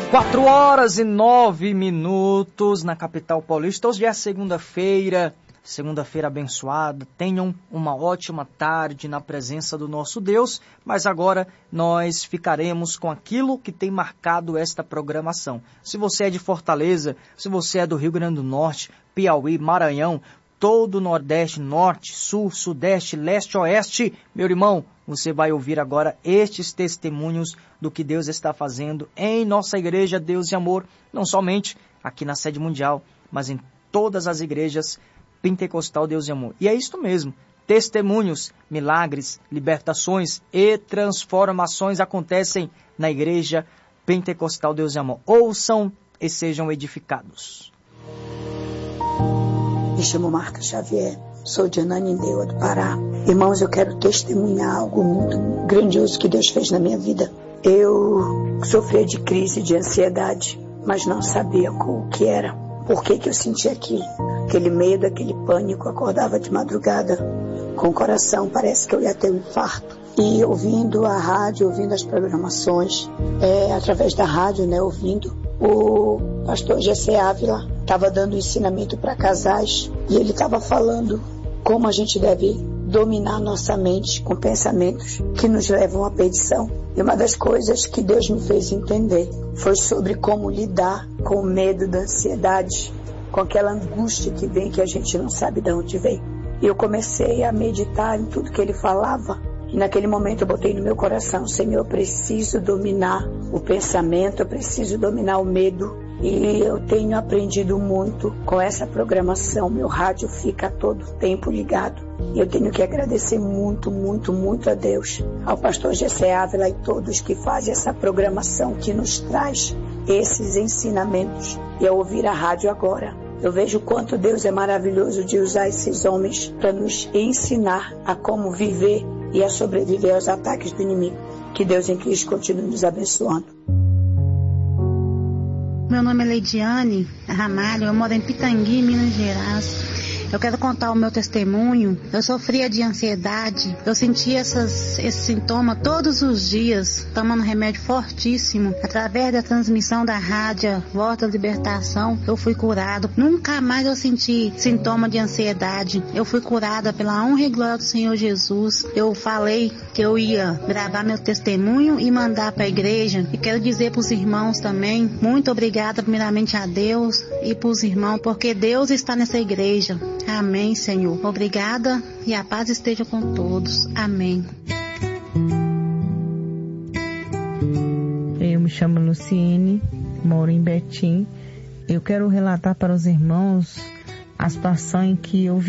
4h09 na capital paulista. Hoje é segunda-feira abençoada. Tenham uma ótima tarde na presença do nosso Deus, mas agora nós ficaremos com aquilo que tem marcado esta programação. Se você é de Fortaleza, se você é do Rio Grande do Norte, Piauí, Maranhão, todo o Nordeste, Norte, Sul, Sudeste, Leste, Oeste, meu irmão, você vai ouvir agora estes testemunhos do que Deus está fazendo em nossa igreja Deus e Amor, não somente aqui na sede mundial, mas em todas as igrejas Pentecostal Deus e Amor. E é isto mesmo, testemunhos, milagres, libertações e transformações acontecem na igreja Pentecostal Deus e Amor. Ouçam e sejam edificados. Me chamo Marta Xavier, sou de Ananindeua, do Pará. Irmãos, eu quero testemunhar algo muito grandioso que Deus fez na minha vida. Eu sofria de crise de ansiedade, mas não sabia o que era. Por que eu sentia aquele medo, aquele pânico? Acordava de madrugada com o coração, parece que eu ia ter um infarto. E ouvindo a rádio, ouvindo as programações, através da rádio, ouvindo, o pastor Jessé Ávila estava dando ensinamento para casais e ele estava falando como a gente deve dominar nossa mente com pensamentos que nos levam à perdição. E uma das coisas que Deus me fez entender foi sobre como lidar com o medo da ansiedade, com aquela angústia que vem que a gente não sabe de onde vem. E eu comecei a meditar em tudo que ele falava. E naquele momento eu botei no meu coração: Senhor, eu preciso dominar o pensamento, eu preciso dominar o medo. E eu tenho aprendido muito com essa programação. Meu rádio fica todo tempo ligado. E eu tenho que agradecer muito, muito, muito a Deus, ao pastor Jessé Ávila e todos que fazem essa programação, que nos traz esses ensinamentos. E ao ouvir a rádio agora, eu vejo o quanto Deus é maravilhoso de usar esses homens para nos ensinar a como viver e a sobreviver aos ataques do inimigo. Que Deus em Cristo continue nos abençoando. Meu nome é Leidiane Ramalho, eu moro em Pitangui, Minas Gerais. Eu quero contar o meu testemunho. Eu sofria de ansiedade, eu sentia esse sintoma todos os dias, tomando remédio fortíssimo. Através da transmissão da rádio Voz da Libertação, eu fui curado. Nunca mais eu senti sintoma de ansiedade. Eu fui curada pela honra e glória do Senhor Jesus. Eu falei que eu ia gravar meu testemunho e mandar para a igreja. E quero dizer para os irmãos também, muito obrigada primeiramente a Deus e para os irmãos, porque Deus está nessa igreja. Amém, Senhor. Obrigada e a paz esteja com todos. Amém. Eu me chamo Luciene, moro em Betim. Eu quero relatar para os irmãos a situação em que eu